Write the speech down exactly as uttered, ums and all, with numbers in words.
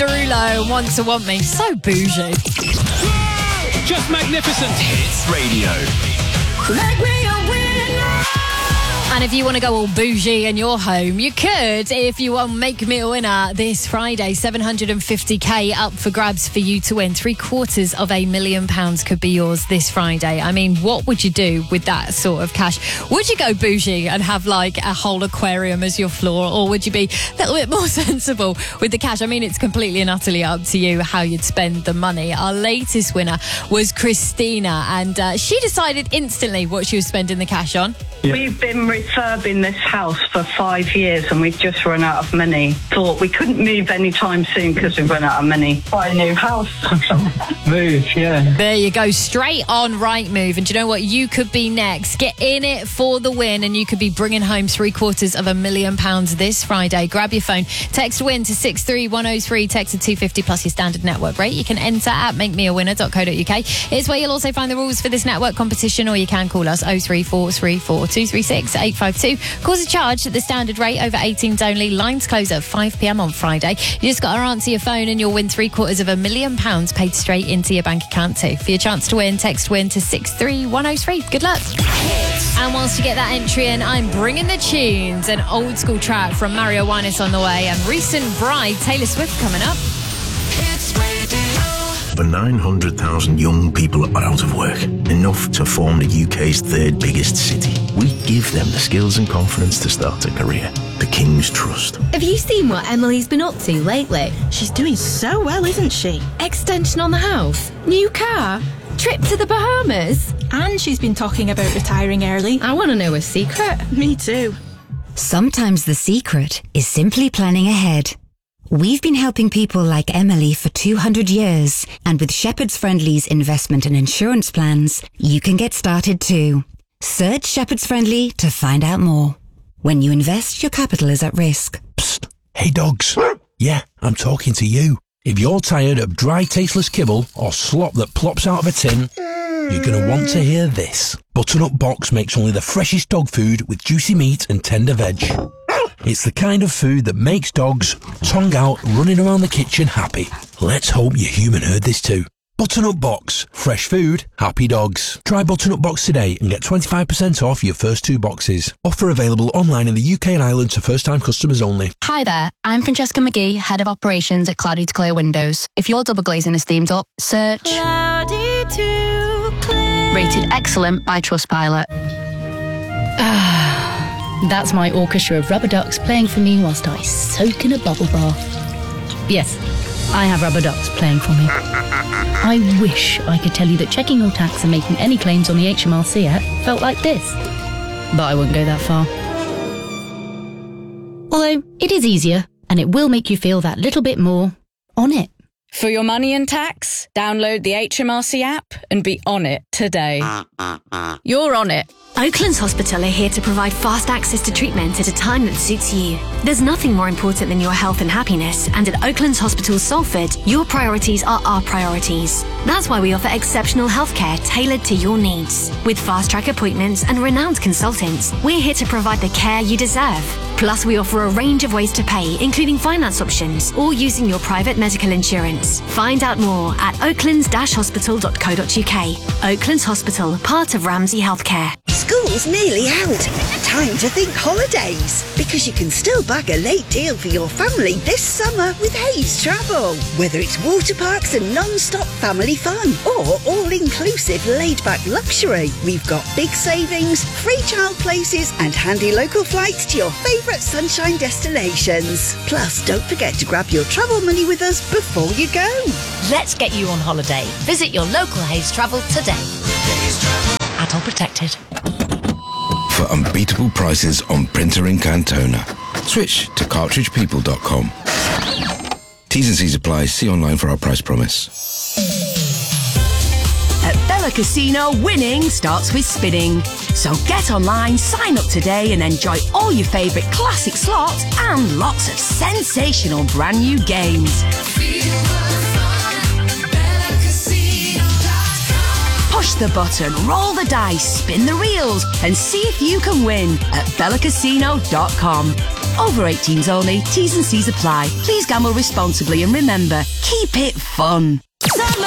Derulo, Want to Want Me. So bougie. Just magnificent. Hits Radio. Make me a winner. And if you want to go all bougie in your home, you could if you want Make Me a Winner this Friday. seven hundred fifty k up for grabs for you to win. Three quarters of a million pounds could be yours this Friday. I mean, what would you do with that sort of cash? Would you go bougie and have like a whole aquarium as your floor? Or would you be a little bit more sensible with the cash? I mean, it's completely and utterly up to you how you'd spend the money. Our latest winner was Christina, and uh, she decided instantly what she was spending the cash on. Yeah. We've been refurbing this house for five years and we've just run out of money. Thought we couldn't move anytime soon because we've run out of money. Buy a new house. Move, yeah. There you go, straight on Rightmove. And do you know what? You could be next. Get in it for the win and you could be bringing home three quarters of a million pounds this Friday. Grab your phone, text WIN to six three one oh three, text to two fifty plus your standard network rate. You can enter at make me a winner dot co dot uk. It's where you'll also find the rules for this network competition, or you can call us oh three four three four two three six eight five two. Cause a charge at the standard rate, over eighteens only. Lines close at five p m on Friday. You just got to answer your phone and you'll win three quarters of a million pounds paid straight into your bank account too. For your chance to win, text WIN to six three one oh three. Good luck. And whilst you get that entry in, I'm bringing the tunes. An old school track from Mario Winans on the way, and recent bride Taylor Swift coming up. Over nine hundred thousand young people are out of work, enough to form the U K's third biggest city. We give them the skills and confidence to start a career. The King's Trust. Have you seen what Emily's been up to lately? She's doing so well, isn't she? Extension on the house, new car, trip to the Bahamas. And she's been talking about retiring early. I want to know her secret. Me too. Sometimes the secret is simply planning ahead. We've been helping people like Emily for two hundred years, and with Shepherd's Friendly's investment and insurance plans, you can get started too. Search Shepherd's Friendly to find out more. When you invest, your capital is at risk. Psst. Hey dogs. Yeah, I'm talking to you. If you're tired of dry, tasteless kibble or slop that plops out of a tin, you're going to want to hear this. Butternut Box makes only the freshest dog food with juicy meat and tender veg. It's the kind of food that makes dogs, tongue out, running around the kitchen happy. Let's hope your human heard this too. Butternut Box. Fresh food, happy dogs. Try Butternut Box today and get twenty-five percent off your first two boxes. Offer available online in the U K and Ireland to first-time customers only. Hi there, I'm Francesca McGee, Head of Operations at Cloudy to Clear Windows. If your double glazing is themed up, search Cloudy to Clear. Rated excellent by Trustpilot. That's my orchestra of rubber ducks playing for me whilst I soak in a bubble bath. Yes, I have rubber ducks playing for me. I wish I could tell you that checking your tax and making any claims on the H M R C app felt like this, but I wouldn't go that far. Although, it is easier, and it will make you feel that little bit more on it. For your money and tax, download the H M R C app and be on it today. You're on it. Oaklands Hospital are here to provide fast access to treatment at a time that suits you. There's nothing more important than your health and happiness, and at Oaklands Hospital Salford, your priorities are our priorities. That's why we offer exceptional healthcare tailored to your needs. With fast-track appointments and renowned consultants, we're here to provide the care you deserve. Plus, we offer a range of ways to pay, including finance options or using your private medical insurance. Find out more at oaklands dash hospital dot co dot uk. Oaklands Hospital, part of Ramsay Healthcare. School's nearly out. Time to think holidays, because you can still bag a late deal for your family this summer with Hayes Travel. Whether it's water parks and non-stop family fun or all-inclusive laid-back luxury, we've got big savings, free child places and handy local flights to your favourite sunshine destinations. Plus, don't forget to grab your travel money with us before you go. Let's get you on holiday. Visit your local Hayes Travel today. Hayes Travel. Adult protected. For unbeatable prices on printer ink and toner, switch to cartridge people dot com. T's and C's apply. See online for our price promise. At Bella Casino, winning starts with spinning. So get online, sign up today and enjoy all your favourite classic slots and lots of sensational brand new games. Push the button, roll the dice, spin the reels and see if you can win at bella casino dot com. Over eighteens only. T's and C's apply. Please gamble responsibly and remember, keep it fun.